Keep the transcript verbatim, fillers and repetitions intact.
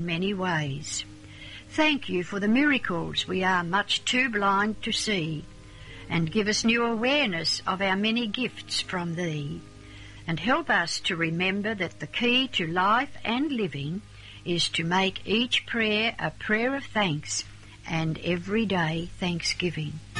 many ways. Thank you for the miracles we are much too blind to see, and give us new awareness of our many gifts from Thee, and help us to remember that the key to life and living is to make each prayer a prayer of thanks and everyday thanksgiving.